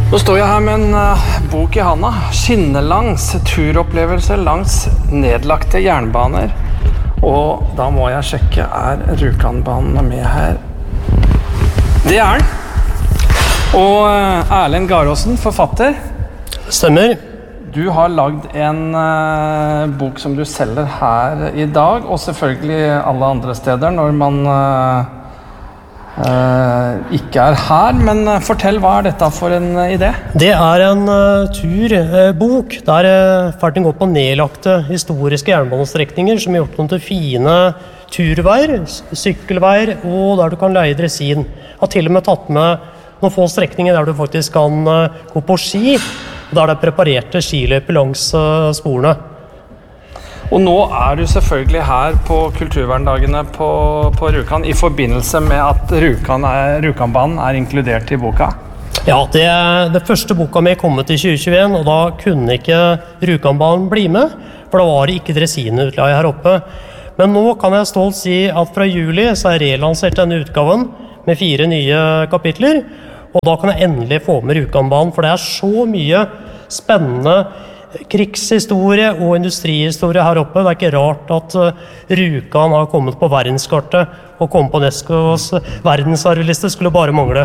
Nå står jeg her med en bok I handa. Skinnelangs turopplevelse langs nedlagte jernbaner. Og da må jeg sjekke, Rjukanbanen med her? Det den. Og Erlend Garåsen, forfatter. Stemmer. Du har lagd en bok som du selger her I dag, og selvfølgelig alle andre steder når man ikke her, men fortell, hva dette for en idé? Det en turbok der ferden går på nedlagte historiske jernbanestrekninger som gjort noen til fine turveier, sykkelveier, og der du kan leie dresin. Jeg har til og med tatt med noen få strekninger der du faktisk kan gå på ski, og der det preparerte skiløper langs sporene. Og nå du selvfølgelig her på Kulturverndagene på Rjukan I forbindelse med at Rjukanbanen inkludert I boka. Ja, det første boka mi kommet I 2021, og da kunne ikke Rjukanbanen bli med, for da var det ikke dresinutleie her oppe. Men nå kan jeg stolt si at fra juli så relansert denne utgaven med 4 nye kapitler, og da kan jeg endelig få med Rjukanbanen, for det så mye spennende krigshistorie og industrihistorie her oppe. Det ikke rart at Rjukan har kommet på verdenskartet og kommet på UNESCOs verdensarvliste, skulle bare mangle.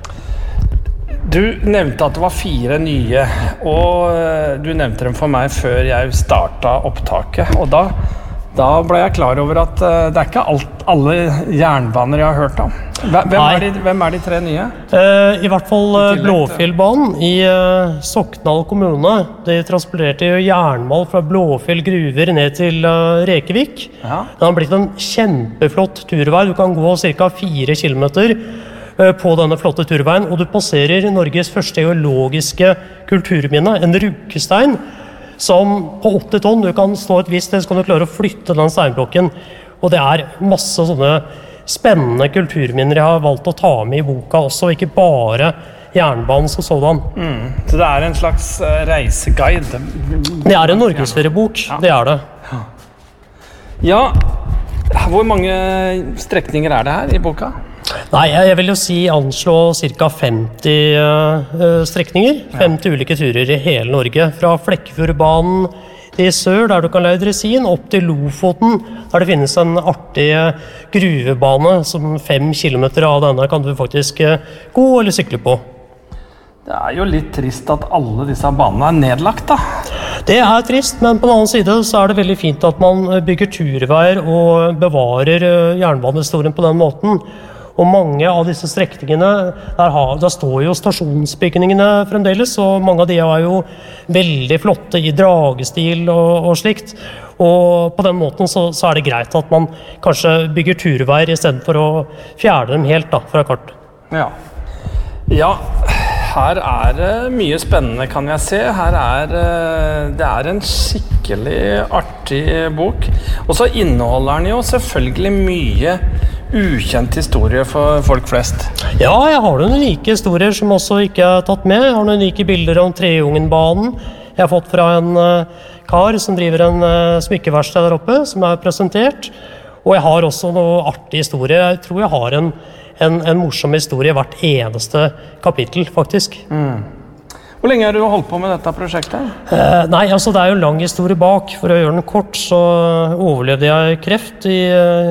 Du nevnte at det var 4 nye, og du nevnte dem for meg før jeg startet opptaket, og da ble jeg klar over at det ikke alle jernbaner jeg har hørt om. Hvem de 3 nye? I hvert fall Blåfjellbanen I Soknal kommune. De transporterte jo jernmal fra Blåfjell gruver ned til Rekevik. Ja. Det har blitt en kjempeflott turvei. Du kan gå ca. 4 kilometer på denne flotte turveien, og du passerer Norges første geologiske kulturminne, en ruggestein, som på 80 tonn, du kan stå et visst sted, så kan du klare å flytte den steinblokken. Og det masse sånne spennende kulturminner jeg har valgt å ta med I boka også, ikke bare jernbanen som sådan. Så det en slags reiseguide? Det en norgesferiebok, ja. Det det. Ja, hvor mange strekninger det her I boka? Nei, jeg vil jo anslå ca. 50 strekninger, 50 ulike turer I hele Norge, fra Flekkefjordbanen I sør, der du kan leie dresin, opp til Lofoten, der det finnes en artig gruvebane, som 5 kilometer av denne kan du faktisk gå eller sykle på. Det jo litt trist at alle disse banene nedlagt, da. Det trist, men på den annen side så det veldig fint at man bygger turveier og bevarer jernbanehistorien på den måten. Og mange av disse strekningene, der står jo stasjonsbygningene fremdeles, og mange av de jo veldig flotte I dragestil og slikt. Og på den måten så det greit at man kanskje bygger turveier I stedet for å fjerne dem helt da, fra kart. Ja, her det mye spennende kan jeg se. Her det en skikkelig artig bok. Og så inneholder den jo selvfølgelig mye ukjent historie for folk flest. Ja, jeg har noen unike historier som også ikke tatt med. Jeg har noen unike bilder om Treungenbanen. Jeg har fått fra en kar som driver en smykkeverksted der oppe, som presentert. Og jeg har også noen artig historie. Jeg tror jeg har en morsom historie I hvert eneste kapittel, faktisk. Hvor lenge har du holdt på med dette prosjektet? Nei, altså det jo en lang historie bak. For å gjøre den kort, så overlevde jeg kreft I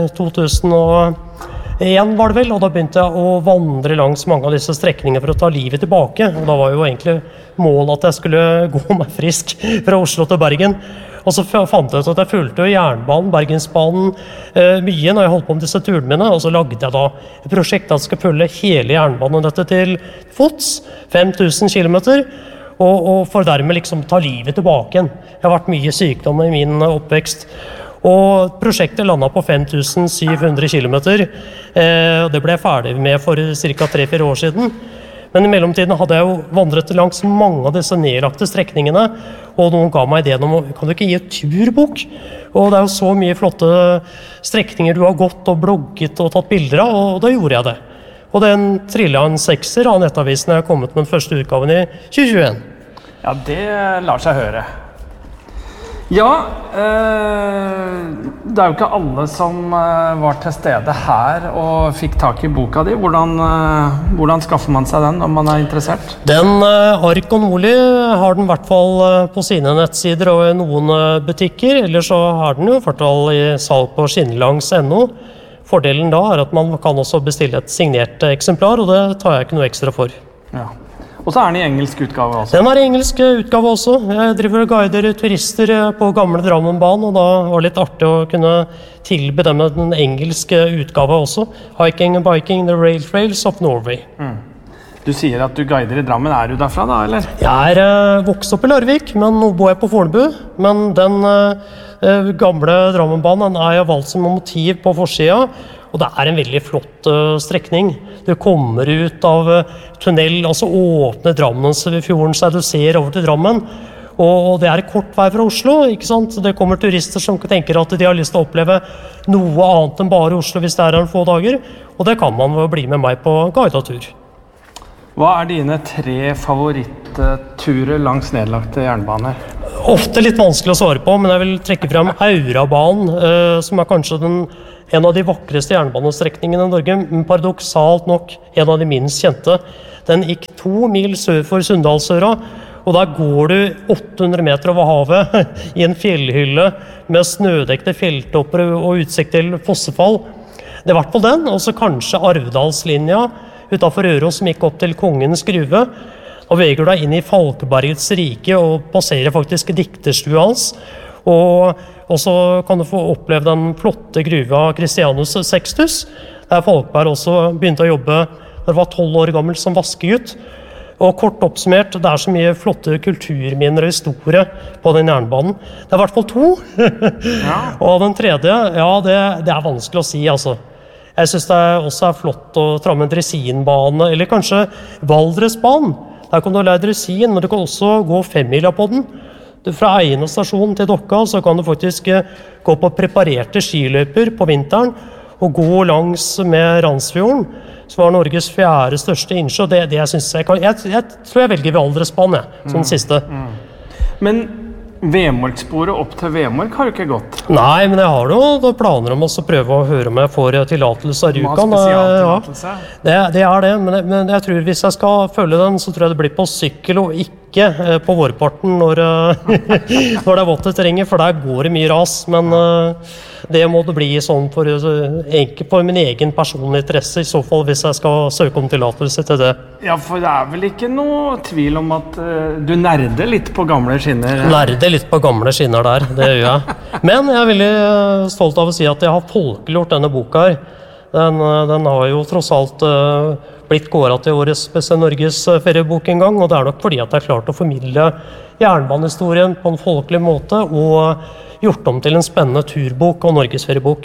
2001 var det vel, og da begynte jeg å vandre langs mange av disse strekningene for å ta livet tilbake. Og da var jo egentlig målet at jeg skulle gå meg frisk fra Oslo til Bergen. Og så fant jeg ut at jeg fulgte jernbanen, Bergensbanen, mye når jeg holdt på med disse turene mine, og så lagde jeg da et prosjekt at jeg skal følge hele jernbanen dette til fots, 5000 kilometer, og for dermed liksom ta livet tilbake igjen. Jeg har vært mye sykdom I min oppvekst, og prosjektet landet på 5700 kilometer, og det ble jeg ferdig med for ca. 3-4 år siden. Men I mellomtiden hadde jeg jo vandret langs mange av disse nedlagte strekningene, og noen ga meg ideen om, kan du ikke gi et turbok? Og det jo så mye flotte strekninger du har gått og blogget og tatt bilder av, og da gjorde jeg det. Og den trillet en 6er av nettavisen jeg kommet med den første utgaven I 2021. Ja, det lar seg høre. Ja, det jo ikke alle som var til stede her og fikk tak I boka di. Hvordan skaffer man seg den om man interessert? Den Ark og Nordli har den I hvert fall på sine nettsider og I noen butikker. Eller så har den jo I hvert fall I salg på skinnlangs.no. Fordelen da at man kan også bestille et signert eksemplar, og det tar jeg ikke noe ekstra for. Ja. Og så den I engelsk utgave også? Den I engelsk utgave også. Jeg driver og guider turister på gamle Drammenbanen, og da var det litt artig å kunne tilby dem den engelske utgave også. Hiking and Biking, the Rail Trails of Norway. Du sier at du guider I Drammen. Du derfra da, eller? Jeg vokst opp I Larvik, men nå bor jeg på Fornebu. Men den gamle Drammenbanen jeg valgt som motiv på forsiden, og det en veldig flott strekning. Du kommer ut av tunnel, altså åpne Drammensfjorden, så du ser over til Drammen. Og det kort vei fra Oslo, ikke sant? Det kommer turister som tenker at de har lyst til å oppleve noe annet enn bare Oslo hvis det en få dager. Og det kan man bli med meg på guidetur. Hva dine 3 favoritturer langs nedlagte jernbaner? Ofte litt vanskelig å svare på, men jeg vil trekke frem Aurabanen, som kanskje en av de vakreste jernbanestrekningene I Norge, men paradoksalt nok en av de minst kjente. Den gikk 2 mil sør for Sunndalsøra, og der går du 800 meter over havet I en fjellhylle med snødekte fjelltopper og utsikt til fossefall. Det I hvert fall den, og så kanskje Arvdalslinja utenfor Røros som gikk opp til Kongens Gruve. Og veger deg inn I Falkebergets rike og passerer faktisk dikterstua hans. Og så kan du få oppleve den flotte gruva Christianus Sextus, der Falkeberg også begynte å jobbe da han var 12 år gammel som vaskegutt. Og kort oppsummert, det så mye flotte kulturminner og historie på den jernbanen. Det I hvert fall 2. Ja. Og den tredje, ja, det vanskelig å si, altså. Jeg synes det også flott å tra med en dresinbane, eller kanskje Valdresbanen. Der kan du lære dresin, men du kan også gå 5-mila på den. Fra Eine stasjon til Dokka så kan du faktisk gå på preparerte skiløper på vinteren og gå langs med Randsfjorden, som var Norges 4. største innsjø. Det jeg synes jeg tror jeg velger Valdresbanen, som siste. Men Vemorksporet opp til Vemork har du ikke gått? Nei, men jeg har noen planer om å prøve å høre om jeg får tillatelse av Rjukan. Spesialtillatelse? Ja, det det, men jeg tror hvis jeg skal følge den, så tror jeg det blir på sykkel og ikke på vårparten når det vått terrenget, for der går det mye ras, men det må det bli sånn for min egen personlige interesse, I så fall hvis jeg skal søke om tillatelse til det. Ja, for det vel ikke noe tvil om at du nerder litt på gamle skinner? Nerder litt på gamle skinner der, det gjør jeg. Men jeg veldig stolt av å si at jeg har folkeliggjort denne boka her. Den har jo tross alt blitt kåret til årets beste Norges feriebok en gang, og det nok fordi at jeg har klart å formidle jernbanehistorien på en folkelig måte og gjort om til en spennende turbok og Norges feriebok.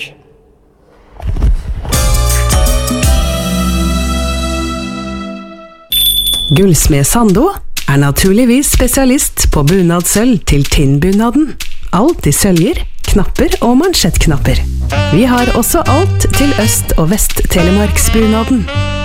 Gullsmed Sando naturligvis spesialist på bunadsølv til tinnbunaden. Alt I søljer, knapper og mansjettknapper. Vi har også alt til Øst- og Vest-Telemarksbunaden.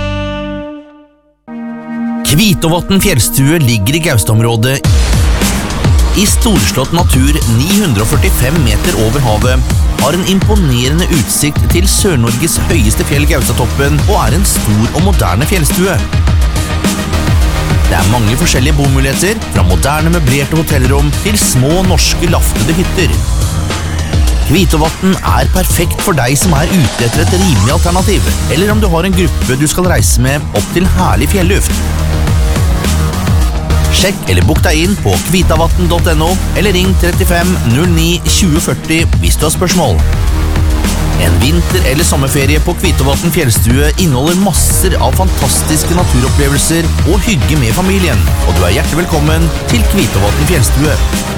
Kvitovatn fjellstue ligger I Gaustområdet I storslått natur 945 meter over havet, har en imponerende utsikt til Sør-Norges høyeste fjell Gaustatoppen og en stor og moderne fjellstue. Det mange forskjellige bomuligheter, fra moderne møblerte hotellrom til små norske laftede hytter. Kvitovatn perfekt for deg som ute etter et rimelig alternativ, eller om du har en gruppe du skal reise med opp til herlig fjelluft. Sjekk eller bok deg inn på kvitavatn.no eller ring 35 09 2040 hvis du har spørsmål. En vinter- eller sommerferie på Kvitovatn fjellstue inneholder masser av fantastiske naturopplevelser og hygge med familien, og du hjertelig velkommen til Kvitovatn fjellstue.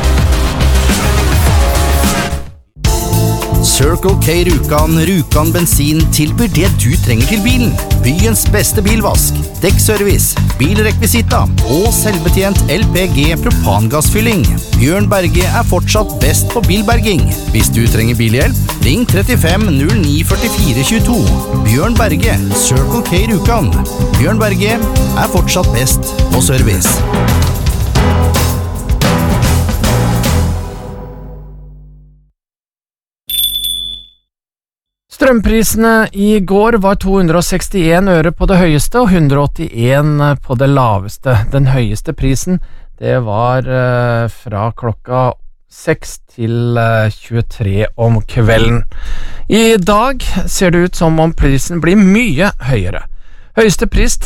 Circle K Rjukan bensin tilbyr det du trenger til bilen. Byens beste bilvask, dekkservice, bilrekvisita og selvbetjent LPG propangassfylling. Bjørn Berge fortsatt best på bilberging. Hvis du trenger bilhjelp, ring 35 09 44 22. Bjørn Berge, Circle K Rjukan. Bjørn Berge fortsatt best på service. Strømprisene i går var 261 øre på det høyeste og 181 på det laveste. Den høyeste prisen, det var fra klokka 6 til 23 om kvelden. I dag ser det ut som om prisen blir mye høyere. Høyeste pris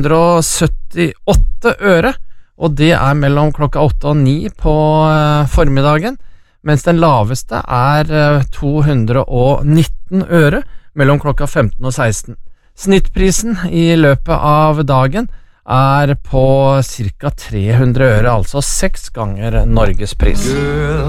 378 øre, og det er mellom klokka 8 og 9 på formiddagen, mens den laveste er 219 øre mellom klokka 15 og 16. Snittprisen i løpet av dagen er på cirka 300 øre, altså 6 ganger Norges pris.